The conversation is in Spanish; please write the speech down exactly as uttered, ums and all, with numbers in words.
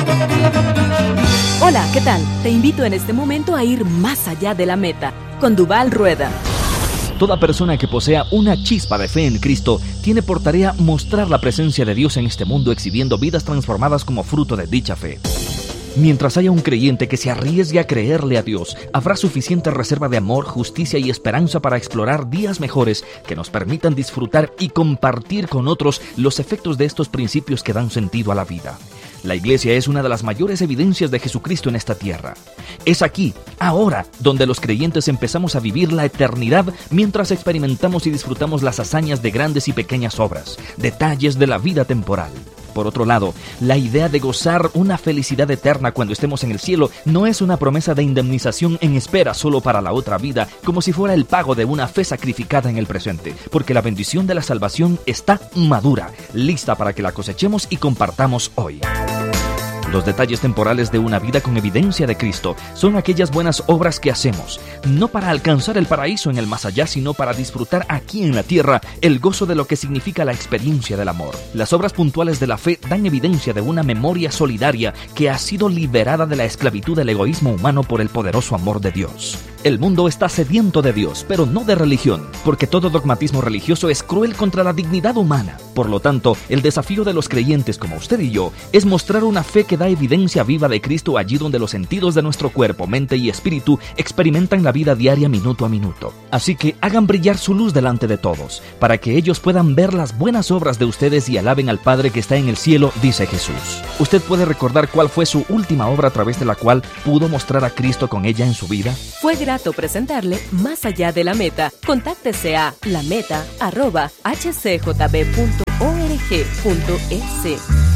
Hola, ¿qué tal? Te invito en este momento a ir más allá de la meta, con Duval Rueda. Toda persona que posea una chispa de fe en Cristo tiene por tarea mostrar la presencia de Dios en este mundo, exhibiendo vidas transformadas como fruto de dicha fe. Mientras haya un creyente que se arriesgue a creerle a Dios, habrá suficiente reserva de amor, justicia y esperanza para explorar días mejores que nos permitan disfrutar y compartir con otros los efectos de estos principios que dan sentido a la vida. La Iglesia es una de las mayores evidencias de Jesucristo en esta tierra. Es aquí, ahora, donde los creyentes empezamos a vivir la eternidad mientras experimentamos y disfrutamos las hazañas de grandes y pequeñas obras, detalles de la vida temporal. Por otro lado, la idea de gozar una felicidad eterna cuando estemos en el cielo no es una promesa de indemnización en espera solo para la otra vida, como si fuera el pago de una fe sacrificada en el presente, porque la bendición de la salvación está madura, lista para que la cosechemos y compartamos hoy. Los detalles temporales de una vida con evidencia de Cristo son aquellas buenas obras que hacemos, no para alcanzar el paraíso en el más allá, sino para disfrutar aquí en la tierra el gozo de lo que significa la experiencia del amor. Las obras puntuales de la fe dan evidencia de una memoria solidaria que ha sido liberada de la esclavitud del egoísmo humano por el poderoso amor de Dios. El mundo está sediento de Dios, pero no de religión, porque todo dogmatismo religioso es cruel contra la dignidad humana. Por lo tanto, el desafío de los creyentes como usted y yo es mostrar una fe que da evidencia viva de Cristo allí donde los sentidos de nuestro cuerpo, mente y espíritu experimentan la vida diaria minuto a minuto. Así que hagan brillar su luz delante de todos, para que ellos puedan ver las buenas obras de ustedes y alaben al Padre que está en el cielo, dice Jesús. ¿Usted puede recordar cuál fue su última obra a través de la cual pudo mostrar a Cristo con ella en su vida? Fue grato presentarle Más Allá de la Meta. Contáctese a lameta arroba h c j b punto org punto es.